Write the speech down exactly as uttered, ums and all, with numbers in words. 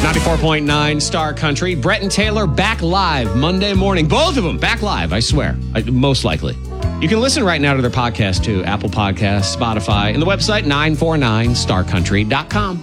ninety-four point nine Star Country. Brett and Taylor back live Monday morning. Both of them back live, I swear. I, most likely. You can listen right now to their podcast too. Apple Podcasts, Spotify, and the website nine four nine star country dot com.